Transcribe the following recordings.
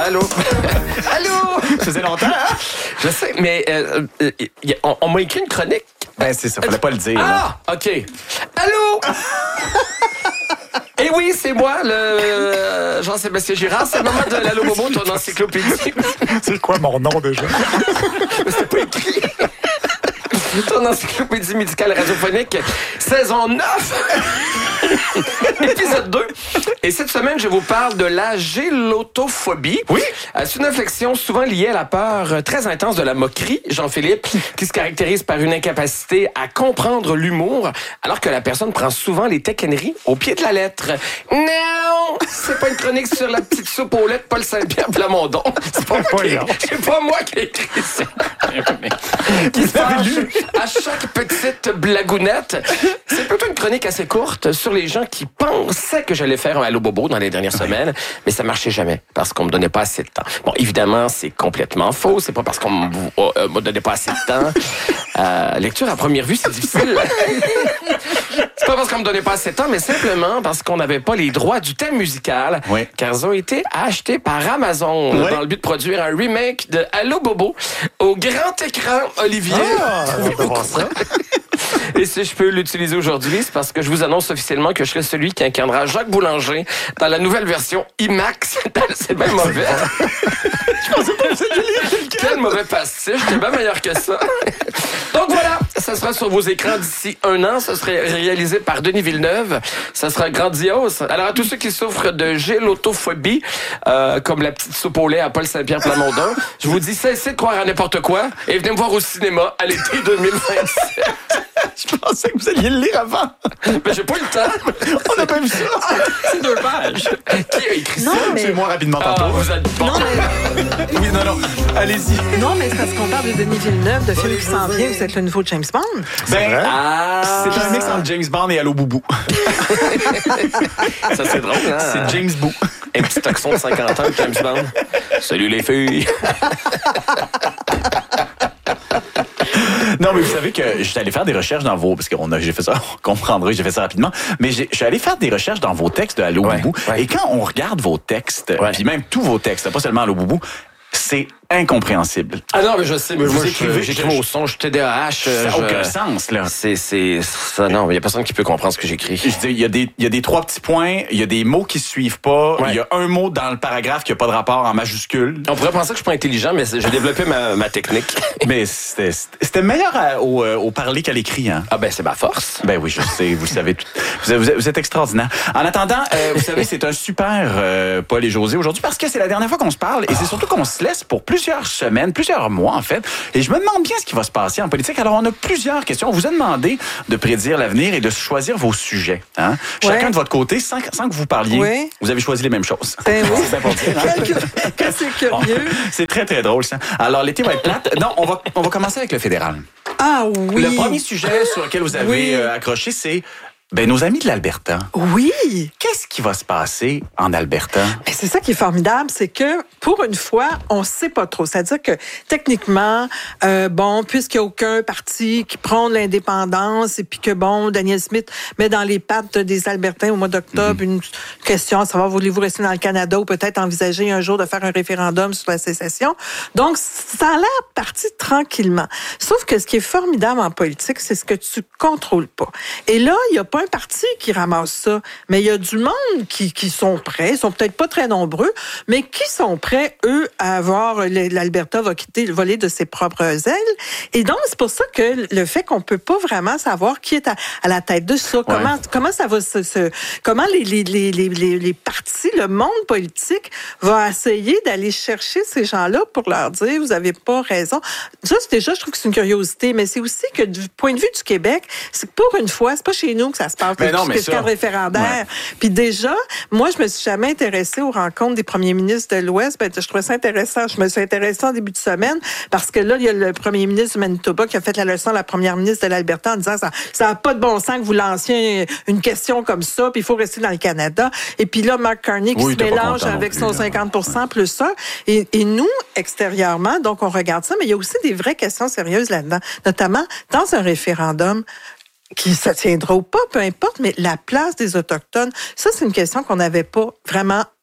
Allô? Allô? Ça faisait longtemps, hein? Je sais, mais on m'a écrit une chronique. Ben, c'est ça, fallait pas le dire. Ah, OK. Allô? Eh oui, c'est moi, le Jean-Sébastien Girard. C'est le moment de l'Allo Bobo, ton encyclopédie. C'est quoi mon nom déjà? C'était pas écrit. Ton encyclopédie médicale radiophonique, saison 9, épisode 2. Et cette semaine, je vous parle de la gélotophobie. Oui. C'est une inflexion souvent liée à la peur très intense de la moquerie, Jean-Philippe, qui se caractérise par une incapacité à comprendre l'humour, alors que la personne prend souvent les taquineries au pied de la lettre. Non! C'est pas une chronique sur la petite soupe aux lettres Paul Saint-Pierre Plamondon. C'est pas moi qui ai écrit ça. Qui se fâche à chaque petite blagounette. C'est plutôt une chronique assez courte sur les gens qui pensaient que j'allais faire un Allo Bobo dans les dernières semaines, mais ça marchait jamais parce qu'on me donnait pas assez de temps. Bon, évidemment, c'est complètement faux. C'est pas parce qu'on me donnait pas assez de temps. Lecture à première vue, c'est difficile. C'est pas parce qu'on me donnait pas assez de temps, mais simplement parce qu'on n'avait pas les droits du thème musical, car ils ont été achetés par Amazon dans le but de produire un remake de Allo Bobo au grand écran, Olivier. Ça. Et si je peux l'utiliser aujourd'hui, c'est parce que je vous annonce officiellement que je serai celui qui incarnera Jacques Boulanger dans la nouvelle version IMAX. C'est bien mauvais. Je pensais pas que vous alliez lire quelqu'un. Quel mauvais pastiche. J'étais bien meilleur que ça. Donc voilà, ça sera sur vos écrans d'ici 1 an. Ça serait réalisé par Denis Villeneuve. Ça sera grandiose. Alors à tous ceux qui souffrent de gélotophobie, comme la petite soupe au lait à Paul Saint-Pierre Plamondon, je vous dis cessez de croire à n'importe quoi et venez me voir au cinéma à l'été 2027. Je pensais que vous alliez le lire avant. Mais j'ai pas eu le temps. On n'a pas vu ça. C'est 2 pages. Qui a écrit ça? Mais... C'est moi rapidement Ah, tantôt. vous êtes bon. Non, mais... Oui, non. Allez-y. Non, mais c'est parce qu'on parle de Denis Villeneuve, de film qui s'en vient, vous êtes le nouveau James Bond. Ben, vrai? c'est un mix entre James Bond et Allo Boubou. Ça, c'est drôle, hein? C'est James Boo. Un petit taxon de 50 ans, James Bond. Salut les filles. Non, mais vous savez que j'étais allé faire des recherches dans vos... Parce que j'ai fait ça, on comprendra, j'ai fait ça rapidement. Mais je suis allé faire des recherches dans vos textes de Allo Boubou. Ouais. Et quand on regarde vos textes, puis même tous vos textes, pas seulement Allo Boubou, c'est incompréhensible. Ah non, mais je sais, mais Vous moi, écrivez, j'écris au son, je suis TDAH. Ça n'a aucun sens, là. C'est ça, non, il y a personne qui peut comprendre ce que j'écris. Je dis, il y a des 3 petits points, il y a des mots qui suivent pas, il y a un mot dans le paragraphe qui a pas de rapport en majuscule. On pourrait penser que je suis pas intelligent, mais j'ai développé ma technique. Mais c'était meilleur au parler qu'à l'écrit, hein. Ah ben, c'est ma force. Ben oui, je sais, vous savez tout. Vous êtes extraordinaire. En attendant, vous savez, c'est un super Paul et José aujourd'hui parce que c'est la dernière fois qu'on se parle et c'est surtout qu'on se laisse pour plusieurs semaines, plusieurs mois en fait. Et je me demande bien ce qui va se passer en politique. Alors, on a plusieurs questions. On vous a demandé de prédire l'avenir et de choisir vos sujets. Hein? Chacun de votre côté, sans que vous parliez, vous avez choisi les mêmes choses. Ben oui. C'est bien pour dire, hein? Que c'est curieux. C'est très, très drôle, ça. Alors, l'été va être plate. Non, on va commencer avec le fédéral. Ah oui. Le premier sujet sur lequel vous avez accroché, c'est nos amis de l'Alberta. Oui. Qu'est-ce qui va se passer en Alberta? Mais c'est ça qui est formidable, c'est que pour une fois, on sait pas trop. C'est-à-dire que techniquement, puisqu'il n'y a aucun parti qui prône l'indépendance et puis que Daniel Smith met dans les pattes des Albertains au mois d'octobre une question à savoir voulez-vous rester dans le Canada ou peut-être envisager un jour de faire un référendum sur la sécession. Donc ça a l'air parti tranquillement. Sauf que ce qui est formidable en politique, c'est ce que tu contrôles pas. Et là, il y a pas un parti qui ramasse ça, mais il y a du monde qui sont prêts, ils sont peut-être pas très nombreux, mais qui sont prêts, eux, à avoir l'Alberta va voler de ses propres ailes. Et donc, c'est pour ça que le fait qu'on peut pas vraiment savoir qui est à la tête de ça, comment ça va comment les partis, le monde politique va essayer d'aller chercher ces gens-là pour leur dire, vous avez pas raison. Ça, déjà, je trouve que c'est une curiosité, mais c'est aussi que du point de vue du Québec, c'est que pour une fois, c'est pas chez nous que ça se passe, c'est le référendaire. Puis déjà, moi, je me suis jamais intéressée aux rencontres des premiers ministres de l'Ouest. Je trouvais ça intéressant. Je me suis intéressée en début de semaine parce que là, il y a le premier ministre du Manitoba qui a fait la leçon à la première ministre de l'Alberta en disant ça n'a pas de bon sens que vous lanciez une question comme ça, puis il faut rester dans le Canada. Et puis là, Mark Carney qui se mélange avec son 50% plus ça. Et nous, extérieurement, donc on regarde ça, mais il y a aussi des vraies questions sérieuses là-dedans, notamment dans un référendum qui se tiendra ou pas, peu importe, mais la place des Autochtones, ça, c'est une question qu'on n'avait pas vraiment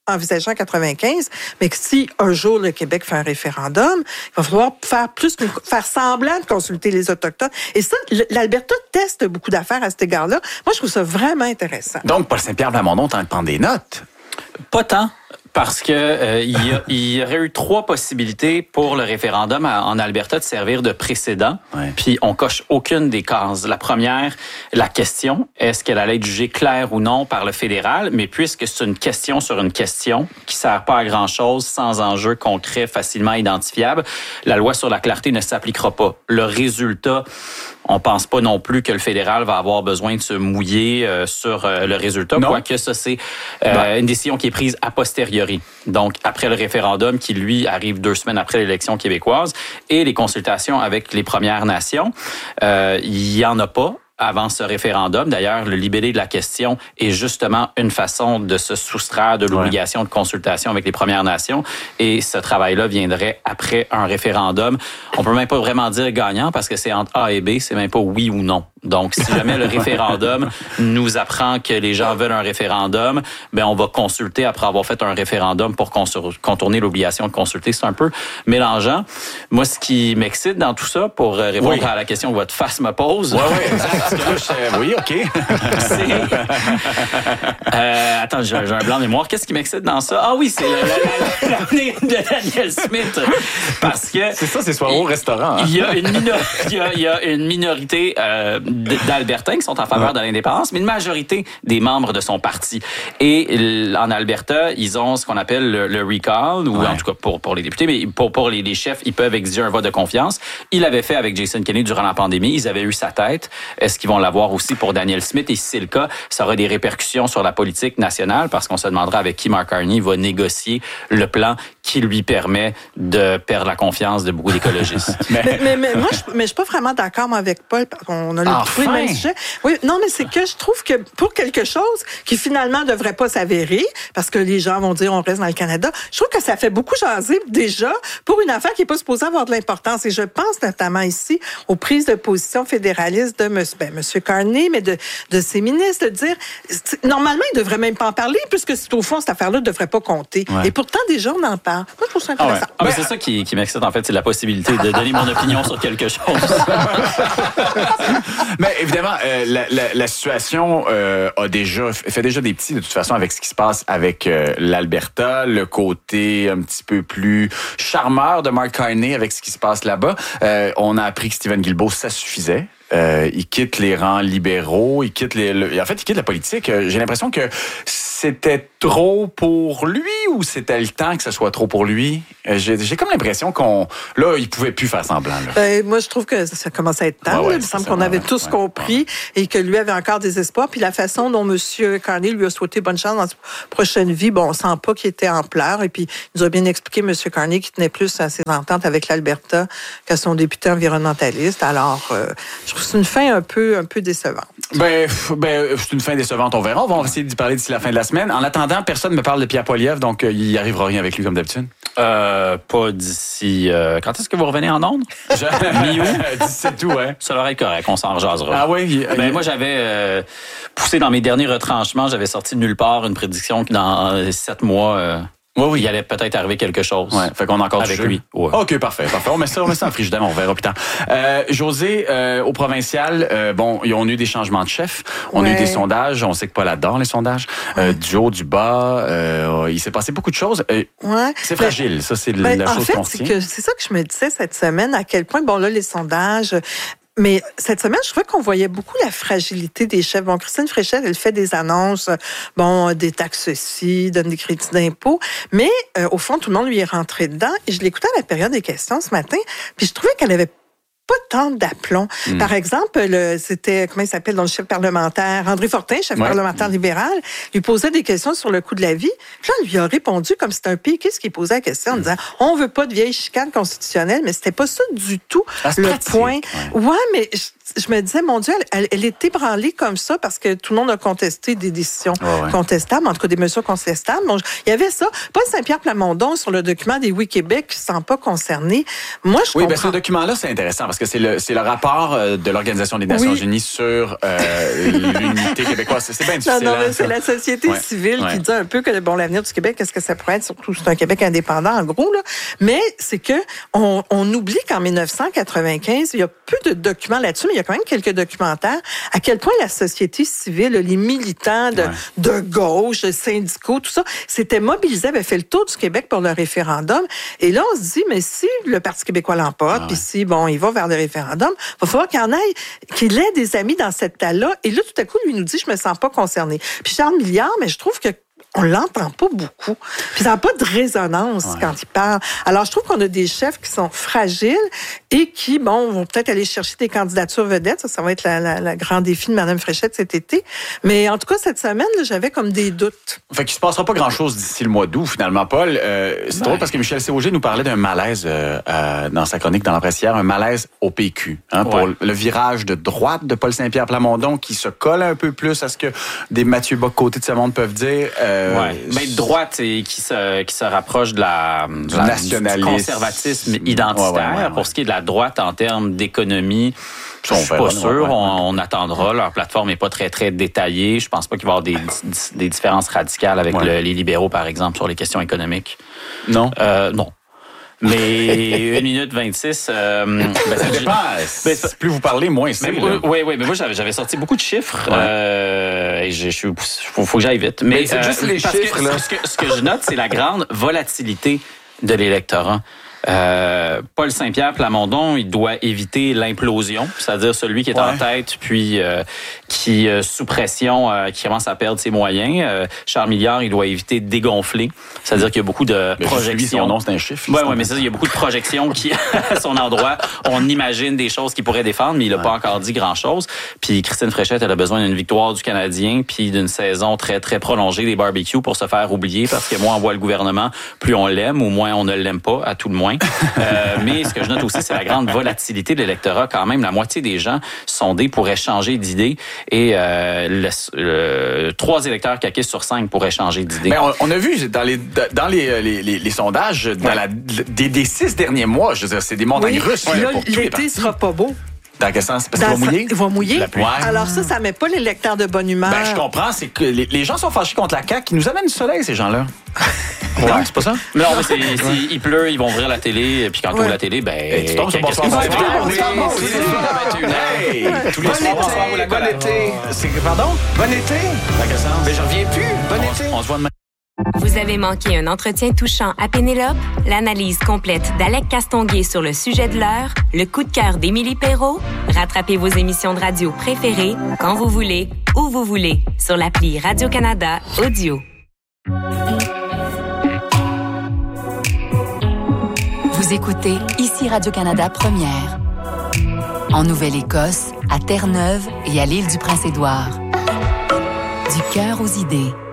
envisagé en 95, mais que si un jour le Québec fait un référendum, il va falloir faire semblant de consulter les Autochtones. Et ça, l'Alberta teste beaucoup d'affaires à cet égard-là. Moi, je trouve ça vraiment intéressant. Donc, Paul Saint-Pierre Plamondon est en train de prendre des notes. Pas tant. Parce que il y aurait eu 3 possibilités pour le référendum en Alberta de servir de précédent. Ouais. Puis on coche aucune des cases. La première, la question, est-ce qu'elle allait être jugée claire ou non par le fédéral? Mais puisque c'est une question sur une question qui sert pas à grand-chose, sans enjeu concret, facilement identifiable, la loi sur la clarté ne s'appliquera pas. Le résultat, on pense pas non plus que le fédéral va avoir besoin de se mouiller sur le résultat, quoique ça, c'est une décision qui est prise a posteriori. Donc, après le référendum qui, lui, arrive 2 semaines après l'élection québécoise et les consultations avec les Premières Nations, il y en a pas avant ce référendum. D'ailleurs, le libellé de la question est justement une façon de se soustraire de l'obligation de consultation avec les Premières Nations. Et ce travail-là viendrait après un référendum. On peut même pas vraiment dire gagnant parce que c'est entre A et B, c'est même pas oui ou non. Donc, si jamais le référendum nous apprend que les gens veulent un référendum, ben on va consulter après avoir fait un référendum pour contourner l'obligation de consulter. C'est un peu mélangeant. Moi, ce qui m'excite dans tout ça, pour répondre à la question que votre face me pose... Oui, OK. Attends, j'ai un blanc de mémoire. Qu'est-ce qui m'excite dans ça? Ah oui, c'est l'avenir de Daniel Smith. Parce que... C'est ça, c'est soir au restaurant. Hein? Il y a une minorité d'Albertains qui sont en faveur de l'indépendance, mais une majorité des membres de son parti. Et en Alberta, ils ont ce qu'on appelle le recall, ou en tout cas pour les députés, mais pour les chefs, ils peuvent exiger un vote de confiance. Ils l'avaient fait avec Jason Kenney durant la pandémie. Ils avaient eu sa tête. Est-ce qu'ils vont l'avoir aussi pour Daniel Smith? Et si c'est le cas, ça aura des répercussions sur la politique nationale parce qu'on se demandera avec qui Mark Carney va négocier le plan qui lui permet de perdre la confiance de beaucoup d'écologistes. mais moi, je suis pas vraiment d'accord avec Paul. On a trouvé le même sujet. Oui, non, mais c'est que je trouve que pour quelque chose qui finalement devrait pas s'avérer, parce que les gens vont dire on reste dans le Canada, je trouve que ça fait beaucoup jaser déjà pour une affaire qui est pas supposée avoir de l'importance. Et je pense notamment ici aux prises de position fédéralistes de M. Carney, mais de ses ministres, de dire normalement, ils devraient même pas en parler, puisque au fond, cette affaire-là ne devrait pas compter. Ouais. Et pourtant, déjà, on en parle. Moi, je trouve ça intéressant. Ah ouais. C'est ça qui m'excite, en fait, c'est la possibilité de donner mon opinion sur quelque chose. Mais évidemment, la situation fait déjà des petits, de toute façon, avec ce qui se passe avec l'Alberta, le côté un petit peu plus charmeur de Mark Carney avec ce qui se passe là-bas. On a appris que Stephen Guilbeault, ça suffisait. Il quitte les rangs libéraux, il quitte la politique. J'ai l'impression que c'était trop pour lui ou c'était le temps que ce soit trop pour lui? J'ai comme l'impression il pouvait plus faire semblant. Moi, je trouve que ça commence à être temps. Il me semble qu'on avait tous compris et que lui avait encore des espoirs. Puis la façon dont M. Carney lui a souhaité bonne chance dans sa prochaine vie, on sent pas qu'il était en pleurs. Et puis, il nous a bien expliqué, M. Carney, qu'il tenait plus à ses ententes avec l'Alberta qu'à son député environnementaliste. Alors, je trouve que c'est une fin un peu décevante. C'est une fin décevante, on verra. On va essayer d'y parler d'ici la fin de la semaine. En attendant, personne ne me parle de Pierre Poilievre, donc il n'y arrivera rien avec lui comme d'habitude. Pas d'ici... quand est-ce que vous revenez en ondes? Mi-août? 17 août, ouais. Ça devrait être correct, on s'en jasera. Ah oui? Moi, j'avais poussé dans mes derniers retranchements, j'avais sorti de nulle part une prédiction que dans 7 mois... il allait peut-être arriver quelque chose. Ouais, fait qu'on a encore avec lui. Ouais. OK, parfait. On met ça en frigidaire, on verra plus tard. José, au provincial, ils ont eu des changements de chef. On a eu des sondages. On sait que Paul adore les sondages. Du haut, du bas. Il s'est passé beaucoup de choses. C'est fragile. Ça, c'est la chose qu'on tient. C'est ça que je me disais cette semaine, à quel point, les sondages... Mais cette semaine, je trouvais qu'on voyait beaucoup la fragilité des chefs. Christine Fréchette, elle fait des annonces, des taxes-ci, donne des crédits d'impôt. Mais au fond, tout le monde lui est rentré dedans. Et je l'écoutais à la période des questions ce matin, puis je trouvais qu'elle avait pas tant d'aplomb. Par exemple, c'était, comment il s'appelle, le chef parlementaire, André Fortin, chef parlementaire libéral, lui posait des questions sur le coût de la vie. Puis là, on lui a répondu comme c'était un pays qui posait la question en disant, on veut pas de vieilles chicanes constitutionnelles, mais c'était pas ça du tout le point. Ouais, mais je me disais, mon Dieu, elle est ébranlée comme ça parce que tout le monde a contesté des décisions contestables, en tout cas des mesures contestables. Bon, il y avait ça. Paul Saint-Pierre Plamondon, sur le document des Oui Québec, qui ne se sent pas concerné. Moi, je comprends. Oui, ce document-là, c'est intéressant parce que c'est le rapport de l'Organisation des Nations Unies sur l'unité québécoise. C'est bien difficile. Non, mais c'est la société civile qui dit un peu que l'avenir du Québec, qu'est-ce que ça pourrait être, surtout c'est un Québec indépendant, en gros, là. Mais c'est que on oublie qu'en 1995, il y a peu de documents là-dessus, mais il y a quand même quelques documentaires, à quel point la société civile, les militants de gauche, les syndicaux, tout ça, s'étaient mobilisés, avaient fait le tour du Québec pour le référendum. Et là, on se dit, mais si le Parti québécois l'emporte, puis si, il va vers le référendum, il va falloir qu'il ait des amis dans cette talle-là. Et là, tout à coup, lui nous dit, je me sens pas concerné. Puis Charles Milliard, mais je trouve que on l'entend pas beaucoup. Puis ça n'a pas de résonance quand il parle. Alors, je trouve qu'on a des chefs qui sont fragiles et qui, vont peut-être aller chercher des candidatures vedettes. Ça va être le grand défi de Mme Fréchette cet été. Mais en tout cas, cette semaine, là, j'avais comme des doutes. Fait qu'il se passera pas grand-chose d'ici le mois d'août, finalement, Paul. C'est drôle parce que Michel Séauger nous parlait d'un malaise dans sa chronique dans la presse hier, un malaise au PQ, pour le virage de droite de Paul Saint-Pierre Plamondon qui se colle un peu plus à ce que des Mathieu Bock-Côté de ce monde peuvent dire. Mais droite et qui se rapproche du nationalisme, conservatisme identitaire. Pour ce qui est de la droite en termes d'économie, je suis pas sûr. On attendra. Leur plateforme n'est pas très, très détaillée. Je pense pas qu'il va y avoir des différences radicales avec les libéraux, par exemple, sur les questions économiques. Non? Non. Mais 1 minute 26... ça dépend. Plus vous parlez, moins c'est. Oui, mais moi, j'avais sorti beaucoup de chiffres. Et faut que j'aille vite. Mais c'est juste les chiffres, là. Ce que je note, c'est la grande volatilité de l'électorat. Paul Saint-Pierre Plamondon, il doit éviter l'implosion, c'est-à-dire celui qui est en tête, puis qui, sous pression, qui commence à perdre ses moyens. Charles Milliard, il doit éviter de dégonfler, c'est-à-dire qu'il y a beaucoup de projections. Son nom, c'est un chiffre. Oui, mais il y a beaucoup de projections qui, à son endroit, on imagine des choses qu'il pourrait défendre, mais il n'a pas encore dit grand-chose. Puis Christine Fréchette, elle a besoin d'une victoire du Canadien, puis d'une saison très, très prolongée des barbecues pour se faire oublier, parce que moins on voit le gouvernement, plus on l'aime, ou moins on ne l'aime pas, à tout le moins. Mais ce que je note aussi, c'est la grande volatilité de l'électorat. Quand même, la moitié des gens sondés pourraient changer d'idée et 3 électeurs caquistes sur 5 pourraient changer d'idée. Mais on a vu dans les sondages des 6 derniers mois, je veux dire, c'est des montagnes russes. Là, l'été sera pas beau. Dans quel sens? Parce qu'il va mouiller? Il va mouiller. Alors ça met pas l'électeur de bonne humeur. Je comprends, c'est que les gens sont fâchés contre la CAQ qui nous amène du soleil, ces gens-là. Non, c'est pas ça? Non, mais il pleut, ils vont ouvrir la télé, puis quand on ouvre la télé, tu tombes sur Bonsoir. Tous les soirs, bon été. Pardon? Bon été. Mais j'en reviens plus. Bon été. On se voit demain. Vous avez manqué un entretien touchant à Pénélope? L'analyse complète d'Alec Castonguay sur le sujet de l'heure, le coup de cœur d'Émilie Perrault? Rattrapez vos émissions de radio préférées quand vous voulez, où vous voulez, sur l'appli Radio-Canada Audio. Vous écoutez ici Radio-Canada Première. En Nouvelle-Écosse, à Terre-Neuve et à l'île du Prince-Édouard. Du cœur aux idées.